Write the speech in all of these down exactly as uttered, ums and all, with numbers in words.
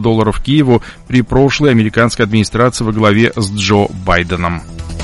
долларов Киеву при прошлой американской администрации во главе с Джо Байденом.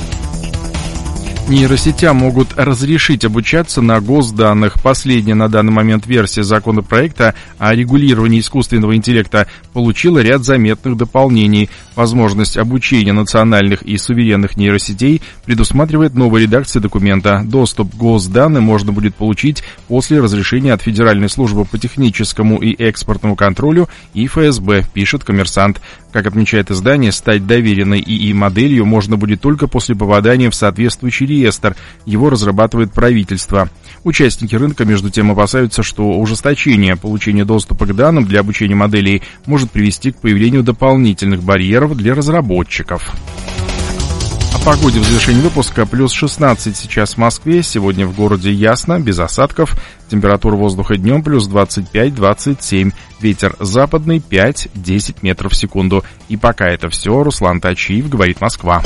Нейросетям могут разрешить обучаться на госданных. Последняя на данный момент версия законопроекта о регулировании искусственного интеллекта получила ряд заметных дополнений. Возможность обучения национальных и суверенных нейросетей предусматривает новая редакция документа. Доступ к госданным можно будет получить после разрешения от Федеральной службы по техническому и экспортному контролю и эф эс бэ, пишет «Коммерсант». Как отмечает издание, стать доверенной ИИ моделью можно будет только после попадания в соответствующий реестр. Его разрабатывает правительство. Участники рынка, между тем, опасаются, что ужесточение получения доступа к данным для обучения моделей может привести к появлению дополнительных барьеров для разработчиков. О погоде в завершении выпуска. Плюс шестнадцать сейчас в Москве. Сегодня в городе ясно, без осадков. Температура воздуха днем плюс двадцать пять - двадцать семь. Ветер западный пять - десять метров в секунду. И пока это все. Руслан Тачиев, говорит Москва.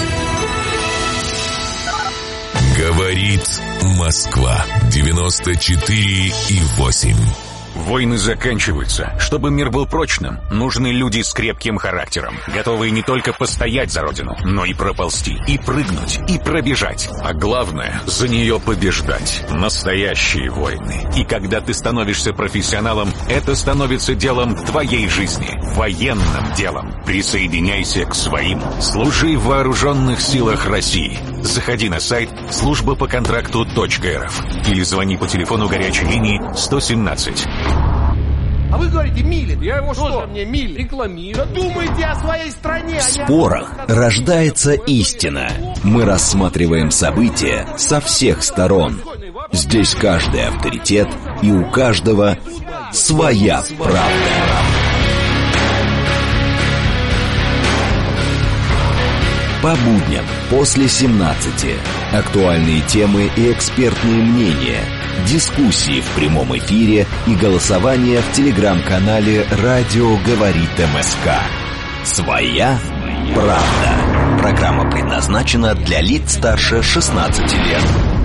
Говорит Москва. девяносто четыре и восемь. Войны заканчиваются. Чтобы мир был прочным, нужны люди с крепким характером, готовые не только постоять за родину, но и проползти, и прыгнуть, и пробежать. А главное, за нее побеждать. Настоящие войны. И когда ты становишься профессионалом, это становится делом твоей жизни. Военным делом. Присоединяйся к своим. Служи в вооруженных силах России. Заходи на сайт служба по контракту точка эр эф или звони по телефону горячей линии сто семнадцать. А вы говорите, Милин, я его что, мне Милин рекламирую? Думайте о своей стране. В спорах рождается истина. Мы рассматриваем события со всех сторон. Здесь каждый авторитет, и у каждого своя правда. По будням после семнадцати. Актуальные темы и экспертные мнения. Дискуссии в прямом эфире и голосование в телеграм-канале «Радио говорит МСК». Своя правда. Программа предназначена для лиц старше шестнадцати лет.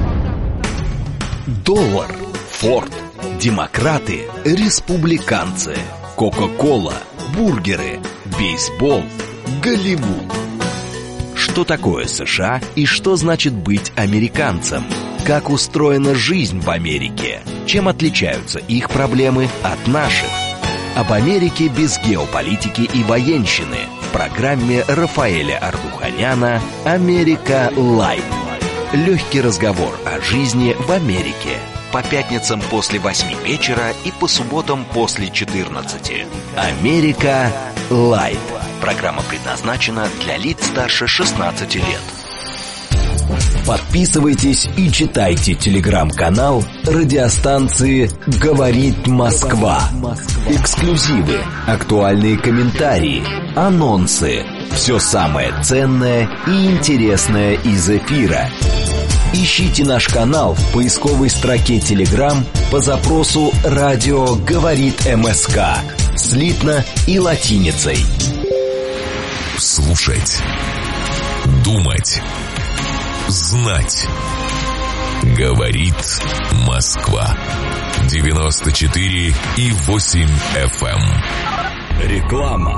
Доллар, Форд, демократы, республиканцы, Кока-кола, бургеры, бейсбол, Голливуд. Что такое США и что значит быть американцем? Как устроена жизнь в Америке? Чем отличаются их проблемы от наших? Об Америке без геополитики и военщины в программе Рафаэля Ардуханяна «Америка Лайт». Легкий разговор о жизни в Америке. По пятницам после восьми вечера и по субботам после четырнадцати. «Америка Лайт». Программа предназначена для лиц старше шестнадцати лет. Подписывайтесь и читайте телеграм-канал радиостанции «Говорит Москва». Эксклюзивы, актуальные комментарии, анонсы. Все самое ценное и интересное из эфира. Ищите наш канал в поисковой строке Telegram по запросу «Радио говорит МСК» слитно и латиницей. Слушать, думать, знать. Говорит Москва. девяносто четыре и восемь эф эм. Реклама.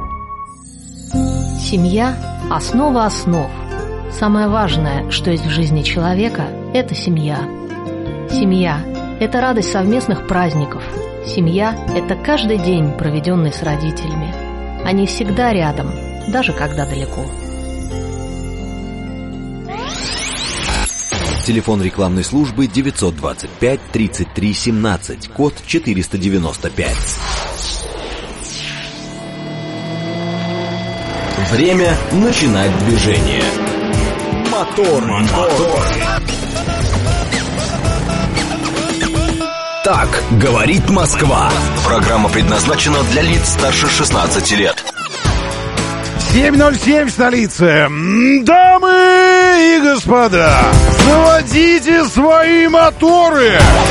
Семья – основа основ. Самое важное, что есть в жизни человека – это семья. Семья – это радость совместных праздников. Семья – это каждый день, проведенный с родителями. Они всегда рядом, даже когда далеко. Телефон рекламной службы девятьсот двадцать пять тридцать три семнадцать, код четыреста девяносто пять. Время начинать движение. Мотор, мотор. Так говорит Москва. Программа предназначена для лиц старше шестнадцати лет. семь ноль семь в столице. Дамы и господа, заводите свои моторы.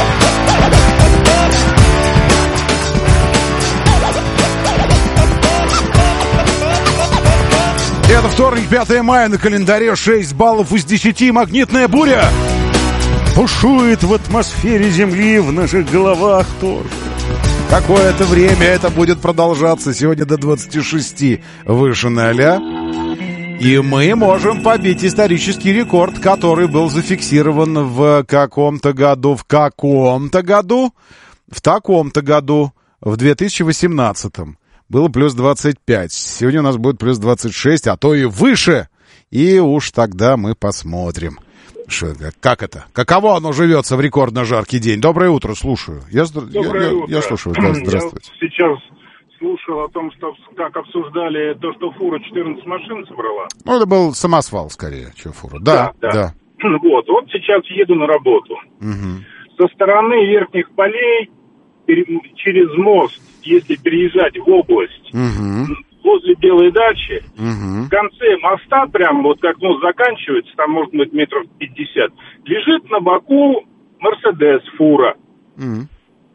Это вторник, пятое мая, на календаре шесть баллов из десяти. Магнитная буря бушует в атмосфере Земли, в наших головах тоже. Какое-то время это будет продолжаться. Сегодня до двадцати шести выше ноля. И мы можем побить исторический рекорд, который был зафиксирован в каком-то году. В каком-то году? В таком-то году. В две тысячи восемнадцатом. Было плюс двадцать пять. Сегодня у нас будет плюс двадцать шесть, а то и выше. И уж тогда мы посмотрим. Что, как это? Каково оно живется в рекордно жаркий день? Доброе утро, слушаю. Я, Доброе я, утро. я, я слушаю. Да, здравствуйте. Я сейчас слушал о том, что как обсуждали то, что фура четырнадцать машин собрала. Ну, это был самосвал, скорее, чем фура. Да, да. да. Вот, вот сейчас еду на работу. Угу. Со стороны верхних полей через мост, если переезжать в область, угу. возле Белой дачи, угу. в конце моста, прям вот как мост заканчивается, там может быть метров пятьдесят, лежит на боку Мерседес, фура. Угу.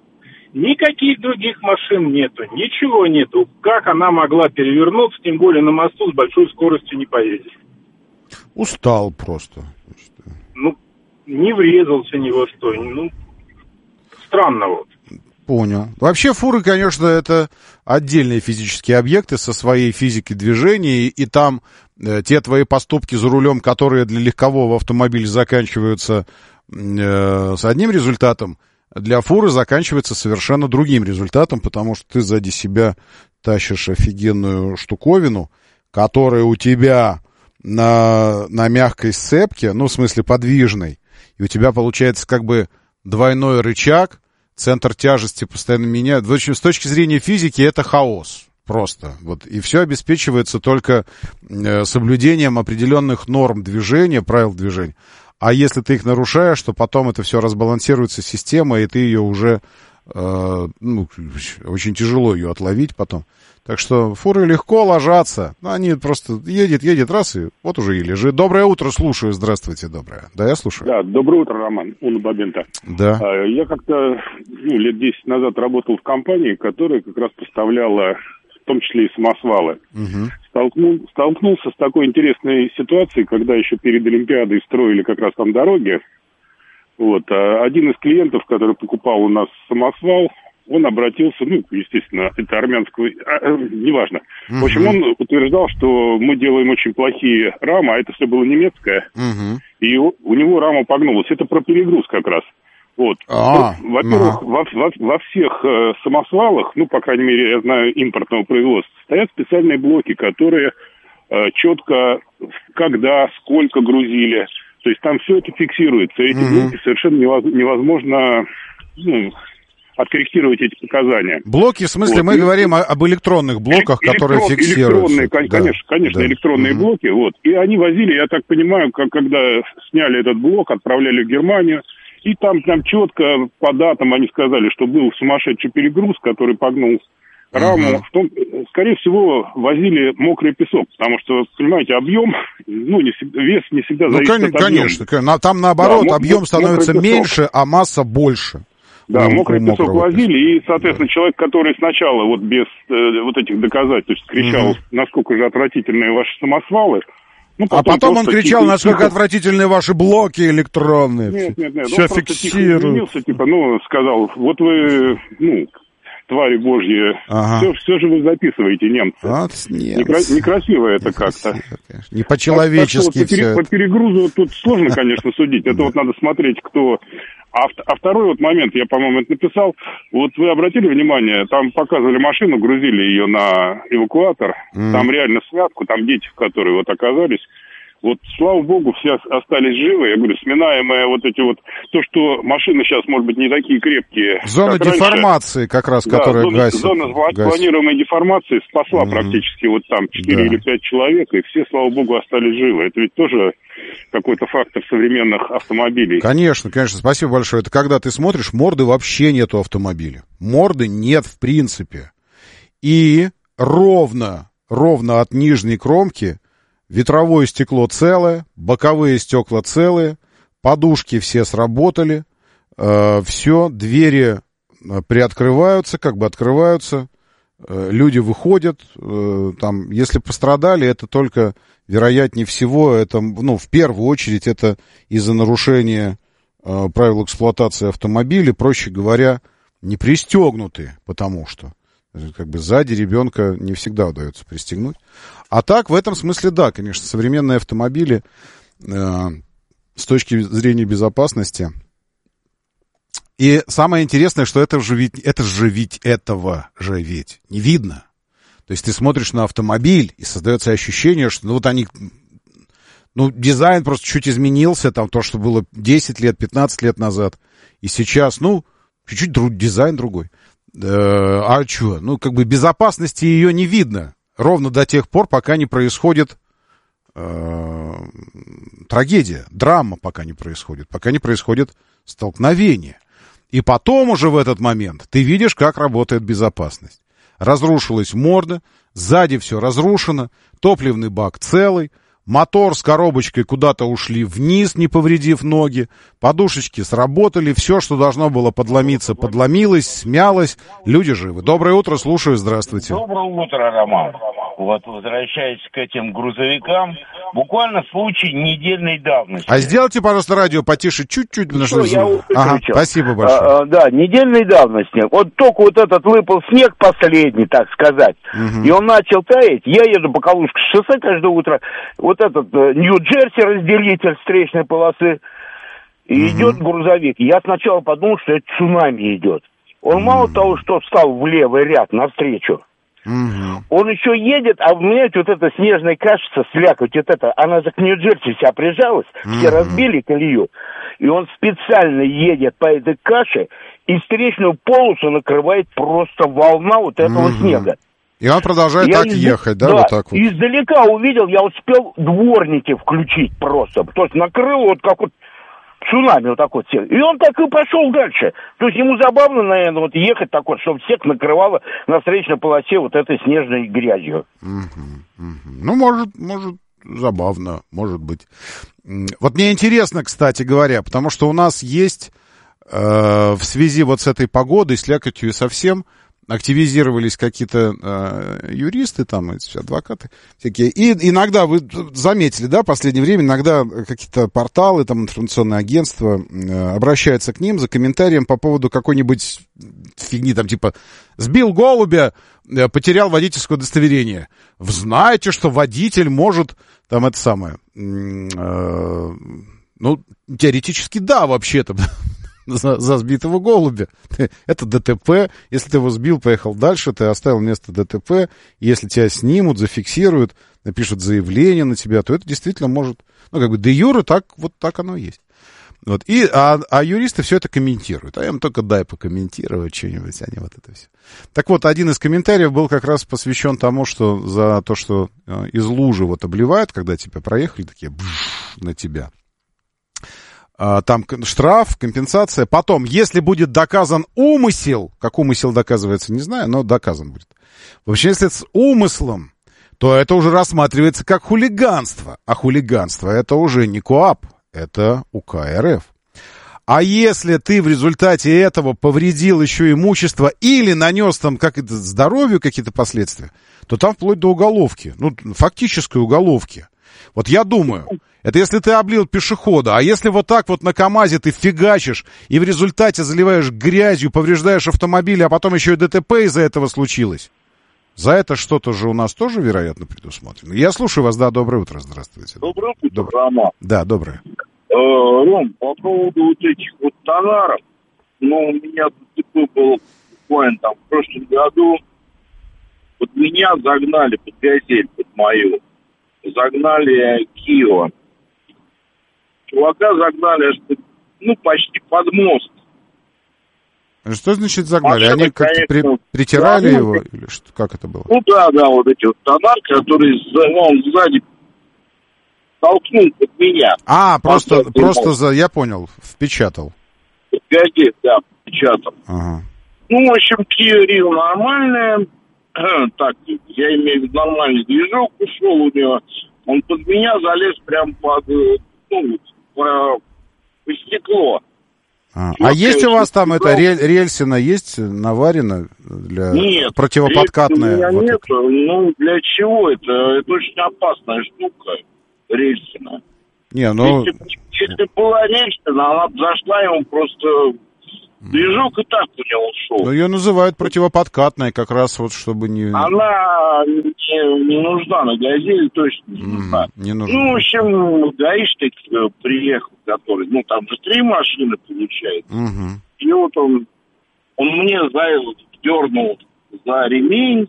Никаких других машин нету, ничего нету. Как она могла перевернуться, тем более на мосту с большой скоростью не поедешь? Устал просто. Ну, не врезался ни во что. Ну, странно вот. Понял. Вообще фуры, конечно, это отдельные физические объекты со своей физикой движения, и там э, те твои поступки за рулем, которые для легкового автомобиля заканчиваются э, с одним результатом, для фуры заканчивается совершенно другим результатом, потому что ты сзади себя тащишь офигенную штуковину, которая у тебя на, на мягкой сцепке, ну, в смысле подвижной, и у тебя получается как бы двойной рычаг, центр тяжести постоянно меняет. В общем, с точки зрения физики это хаос просто. Вот. И все обеспечивается только э, соблюдением определенных норм движения, правил движения. А если ты их нарушаешь, то потом это все разбалансируется система, и ты ее уже, э, ну, очень тяжело ее отловить потом. Так что фуры легко ложатся. Они просто едет, едет, раз, и вот уже и лежит. Доброе утро, слушаю. Здравствуйте, доброе. Да, я слушаю. Да, доброе утро, Роман. Уна Бабента. Да. Я как-то ну, лет десять назад работал в компании, которая как раз поставляла в том числе и самосвалы. Угу. Столкнул, столкнулся с такой интересной ситуацией, когда еще перед Олимпиадой строили как раз там дороги. Вот. А один из клиентов, который покупал у нас самосвал, он обратился, ну, естественно, это армянского, а, неважно. Uh-huh. В общем, он утверждал, что мы делаем очень плохие рамы, а это все было немецкое, uh-huh. и у, у него рама погнулась. Это про перегруз как раз. Вот. А, Во-первых, uh-huh. во, во, во всех э, самосвалах, ну, по крайней мере, я знаю, импортного производства, стоят специальные блоки, которые э, четко, когда, сколько грузили. То есть там все это фиксируется. Эти uh-huh. блоки совершенно невозможно... Ну, откорректировать эти показания. Блоки, в смысле, вот. Мы говорим о, об электронных блоках, Электрон, которые фиксируются. Электронные, да. конечно, конечно, да. электронные mm-hmm. блоки. Вот. И они возили, я так понимаю, как, когда сняли этот блок, отправляли в Германию, и там, там четко по датам они сказали, что был сумасшедший перегруз, который погнул раму. Mm-hmm. В том, скорее всего, возили мокрый песок, потому что, понимаете, объем, ну, не всегда, вес не всегда зависит ну, от объема. Конечно, конечно. Там, наоборот, да, объем становится меньше, а масса больше. Да, у, мокрый у песок возили, и, соответственно, да. человек, который сначала вот без э, вот этих доказательств кричал, угу. насколько же отвратительные ваши самосвалы, ну, потом а потом он кричал, тихо, насколько тихо. отвратительные ваши блоки электронные. Нет, нет, нет, все он просто тихо извинился, типа, ну, сказал, вот вы, ну, твари божьи, ага. все, все же вы записываете, немцы. Вот немцы. Некра- некрасиво это как-то. Не по-человечески так, так что, вот, по, пере- по перегрузу тут сложно, конечно, судить. Это вот надо смотреть, кто... А, а второй вот момент, я, по-моему, это написал. Вот вы обратили внимание, там показывали машину, грузили ее на эвакуатор. Mm. Там реально связку, там дети, которые вот оказались. Вот, слава богу, все остались живы. Я говорю, сминаемые вот эти вот... То, что машины сейчас, может быть, не такие крепкие. Зона деформации раньше, как раз, да, которая зона, гасит. Зона гасит. Планируемой деформации спасла mm-hmm. практически вот там четыре да. или пять человек, и все, слава богу, остались живы. Это ведь тоже какой-то фактор современных автомобилей. Конечно, конечно, спасибо большое. Это когда ты смотришь, морды вообще нету автомобиля. Морды нет в принципе. И ровно, ровно от нижней кромки ветровое стекло целое, боковые стекла целые, подушки все сработали, э, все, двери приоткрываются, как бы открываются, э, люди выходят, э, там, если пострадали, это только, вероятнее всего, это, ну, в первую очередь, это из-за нарушения э, правил эксплуатации автомобиля, проще говоря, не пристегнуты, потому что как бы сзади ребенка не всегда удается пристегнуть. А так, в этом смысле, да, конечно, современные автомобили э, с точки зрения безопасности. И самое интересное, что это же ведь, это же ведь этого же ведь не видно. То есть ты смотришь на автомобиль, и создается ощущение, что ну вот они... Ну, дизайн просто чуть изменился, там то, что было десять лет, пятнадцать лет назад. И сейчас, ну, чуть-чуть друг, дизайн другой. А что? Ну, как бы безопасности ее не видно. Ровно до тех пор, пока не происходит э, трагедия, драма пока не происходит, пока не происходит столкновение. И потом уже в этот момент ты видишь, как работает безопасность. Разрушилась морда, сзади все разрушено, топливный бак целый, мотор с коробочкой куда-то ушли вниз, не повредив ноги, подушечки сработали, все, что должно было подломиться, подломилось, смялось, люди живы. Доброе утро, слушаю, здравствуйте. Доброе утро, Роман. Вот, возвращаясь к этим грузовикам, буквально случай недельной давности. А сделайте, пожалуйста, радио потише чуть-чуть. Потому что я ага, спасибо большое. А, а, да, недельной давности. Вот только вот этот выпал снег последний, так сказать, угу. И он начал таять. Я еду по Калужскому шоссе каждое утро. Вот этот э, Нью-Джерси, разделитель встречной полосы, и угу. идет грузовик. Я сначала подумал, что это цунами идет. Он угу. мало того, что встал в левый ряд навстречу, угу. он еще едет, а вы понимаете, вот эта снежная кашица, слякоть, вот это, она же к Нью-Джерси вся прижалась, угу. все разбили колею, и он специально едет по этой каше, и встречную полосу накрывает просто волна вот этого угу. снега. И он продолжает я так из... ехать, да, да, вот так вот? Издалека увидел, я успел дворники включить просто, то есть накрыл вот как вот цунами вот так вот всех. И он так и пошел дальше. То есть ему забавно, наверное, вот ехать так вот, чтобы всех накрывало на встречной полосе вот этой снежной грязью. Угу, угу. Ну, может, может, забавно, может быть. Вот мне интересно, кстати говоря, потому что у нас есть э, в связи вот с этой погодой, с слякотью и совсем, активизировались какие-то э, юристы, там, адвокаты всякие. И иногда, вы заметили, да, в последнее время, иногда какие-то порталы, там, информационные агентства э, обращаются к ним за комментарием по поводу какой-нибудь фигни, там, типа, сбил голубя, э, потерял водительское удостоверение. Вы знаете, что водитель может, там, это самое, э, ну, теоретически, да, вообще-то, За, за сбитого голубя. Это ДТП. Если ты его сбил, поехал дальше, ты оставил место ДТП. Если тебя снимут, зафиксируют, напишут заявление на тебя, то это действительно может... Ну, как бы де юре так, вот так оно и есть. Вот. И, а, а юристы все это комментируют. А им только дай покомментировать что-нибудь, а не вот это все. Так вот, один из комментариев был как раз посвящен тому, что за то, что э, из лужи вот обливают, когда тебя проехали, такие бш, на тебя. Там штраф, компенсация. Потом, если будет доказан умысел, как умысел доказывается, не знаю, но доказан будет. В общем, если с умыслом, то это уже рассматривается как хулиганство. А хулиганство это уже не КоАП, это УК РФ. А если ты в результате этого повредил еще имущество или нанес там как это, здоровью какие-то последствия, то там вплоть до уголовки, ну, фактической уголовки. Вот я думаю, это если ты облил пешехода, а если вот так вот на КамАЗе ты фигачишь и в результате заливаешь грязью, повреждаешь автомобиль, а потом еще и ДТП из-за этого случилось. За это что-то же у нас тоже, вероятно, предусмотрено. Я слушаю вас, да, доброе утро, здравствуйте. Доброе утро, доброе. Роман. Да, доброе. Э, Ром, по поводу вот этих вот тонаров, ну, у меня ДТП было буквально там в прошлом году, вот меня загнали под «Газель», под мою. Загнали Кио. Чувака загнали, ну, почти под мост. Что значит загнали? Машина, Они как-то конечно, при, притирали да, его? Или что, как это было? Ну да, да, вот эти вот тонары, которые он сзади толкнул под меня. А, просто, просто за, я понял, впечатал. Газель, да, впечатал. Ага. Ну, в общем, Kia Rio нормальная. Так, я имею в виду нормальный движок, ушел у него. Он под меня залез прям под, ну, по, по стекло. А, а есть у вас там это рель, рельсина есть наварено для нет, противоподкатная? Нет, вот нет. это? Ну, для чего это? Это очень опасная штука, рельсина. Не, ну... Если, если была рельсина, она бы зашла ему просто Движок и так у него ушел. Но ее называют противоподкатной, как раз вот, чтобы не... Она не, не нужна на «Газели», точно не нужна. Mm, не нужна. Ну, в общем, гаишник приехал, который... Ну, там же три машины получается. Mm-hmm. И вот он, он мне за, дернул за ремень.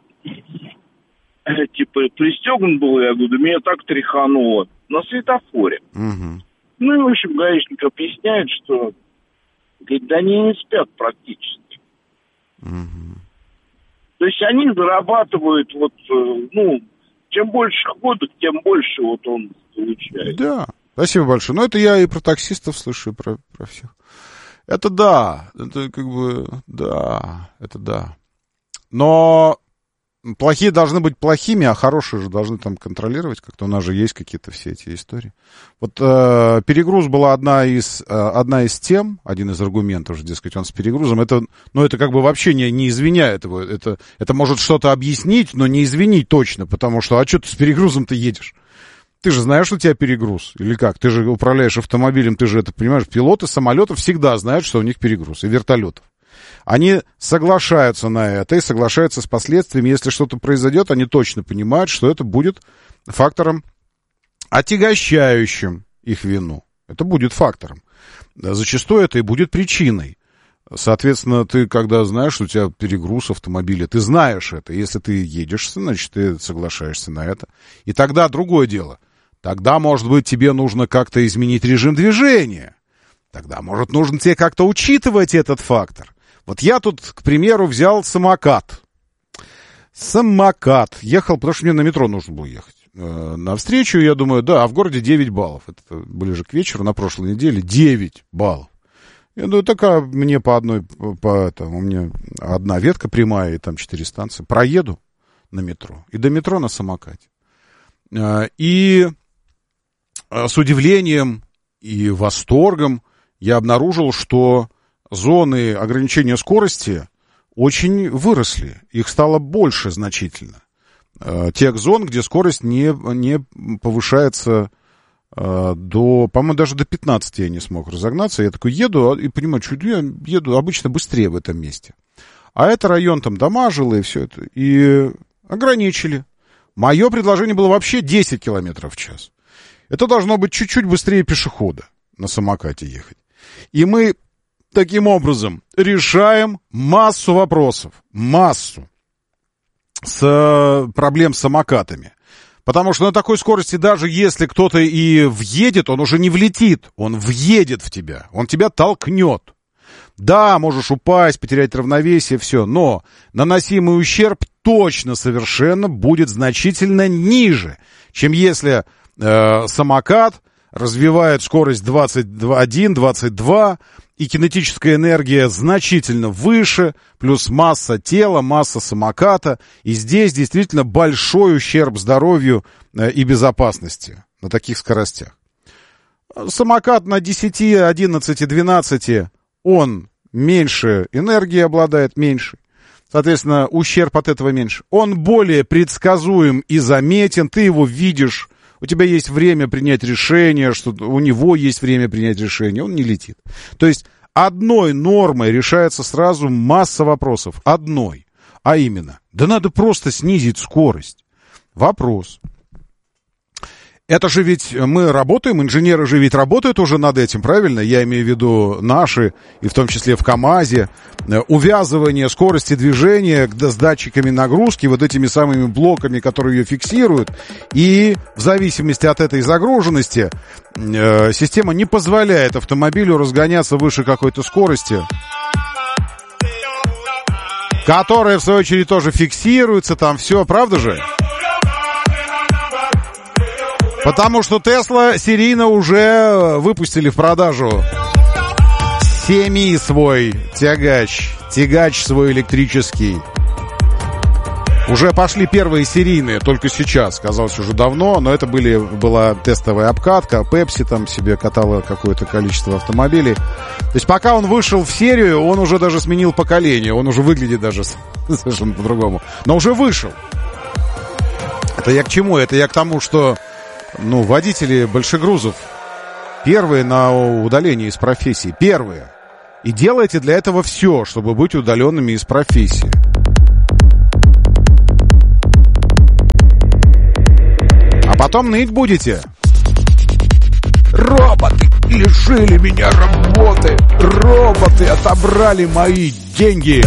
Типа, пристегнут был, я говорю, да меня так тряхануло. На светофоре. Mm-hmm. Ну, и, в общем, гаишник объясняет, что... Говорит, да они не спят практически. Mm-hmm. То есть они зарабатывают, вот, ну, чем больше ходок, тем больше вот он получает. Да, спасибо большое. Но это я и про таксистов слышу, и про, про всех. Это да, это как бы, да, это да. Но плохие должны быть плохими, а хорошие же должны там контролировать как-то. У нас же есть какие-то все эти истории. Вот э, перегруз была одна из, э, одна из тем, один из аргументов, же, дескать, он с перегрузом. Это, ну, это как бы вообще не, не извиняет его. Это, это может что-то объяснить, но не извинить точно, потому что, а что ты с перегрузом-то едешь? Ты же знаешь, что у тебя перегруз? Или как? Ты же управляешь автомобилем, ты же это понимаешь. Пилоты самолетов всегда знают, что у них перегруз, и вертолетов. Они соглашаются на это и соглашаются с последствиями. Если что-то произойдет, они точно понимают, что это будет фактором, отягощающим их вину. Это будет фактором. Зачастую это и будет причиной. Соответственно, ты, когда знаешь, что у тебя перегруз автомобиля, ты знаешь это. Если ты едешь, значит, ты соглашаешься на это. И тогда другое дело. Тогда, может быть, тебе нужно как-то изменить режим движения. Тогда, может, нужно тебе как-то учитывать этот фактор. Вот я тут, к примеру, взял самокат. Самокат. Ехал, потому что мне на метро нужно было ехать. Э, навстречу, я думаю, да, а в городе девять баллов. Это ближе к вечеру, на прошлой неделе, девять баллов. Я думаю, такая мне по одной, по, там, у меня одна ветка прямая, и там четыре станции. Проеду на метро. И до метро на самокате. Э, и э, с удивлением и восторгом я обнаружил, что зоны ограничения скорости очень выросли. Их стало больше значительно. Э, тех зон, где скорость не, не повышается э, до... По-моему, даже до пятнадцати я не смог разогнаться. Я такой еду и понимаю, что я еду обычно быстрее в этом месте. А это район там Домажило и все это. И ограничили. Мое предложение было вообще десять километров в час. Это должно быть чуть-чуть быстрее пешехода на самокате ехать. И мы таким образом решаем массу вопросов, массу с проблем с самокатами. Потому что на такой скорости, даже если кто-то и въедет, он уже не влетит, он въедет в тебя, он тебя толкнет. Да, можешь упасть, потерять равновесие, все, но наносимый ущерб точно совершенно будет значительно ниже, чем если э, самокат развивает скорость двадцать один - двадцать два, и кинетическая энергия значительно выше, плюс масса тела, масса самоката. И здесь действительно большой ущерб здоровью и безопасности на таких скоростях. Самокат на десять, одиннадцать, двенадцать, он меньше энергии обладает, меньше. Соответственно, ущерб от этого меньше. Он более предсказуем и заметен, ты его видишь. У тебя есть время принять решение, что у него есть время принять решение, он не летит. То есть одной нормой решается сразу масса вопросов. Одной. А именно, да надо просто снизить скорость. Вопрос. Это же ведь мы работаем, инженеры же ведь работают уже над этим, правильно? Я имею в виду наши, и в том числе в КамАЗе. Увязывание скорости движения с датчиками нагрузки, вот этими самыми блоками, которые ее фиксируют. И в зависимости от этой загруженности э, система не позволяет автомобилю разгоняться выше какой-то скорости, которая в свою очередь тоже фиксируется, там все, правда же? Потому что Тесла серийно уже выпустили в продажу семи свой тягач, тягач свой электрический. Уже пошли первые серийные, только сейчас, казалось, уже давно, но это были, была тестовая обкатка, Pepsi там себе катала какое-то количество автомобилей. То есть пока он вышел в серию, он уже даже сменил поколение, он уже выглядит даже совершенно по-другому. Но уже вышел. Это я к чему? Это я к тому, что ну, водители большегрузов первые на удалении из профессии, первые. И делайте для этого все, чтобы быть удаленными из профессии. А потом ныть будете. Роботы лишили меня работы. Роботы отобрали мои деньги.